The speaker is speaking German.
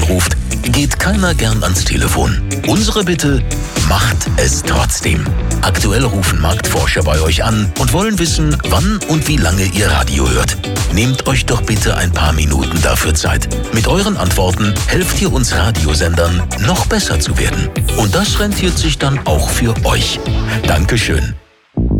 anruft, geht keiner gern ans Telefon. Unsere Bitte: macht es trotzdem. Aktuell rufen Marktforscher bei euch an und wollen wissen, wann und wie lange ihr Radio hört. Nehmt euch doch bitte ein paar Minuten dafür Zeit. Mit euren Antworten helft ihr uns Radiosendern, noch besser zu werden. Und das rentiert sich dann auch für euch. Dankeschön.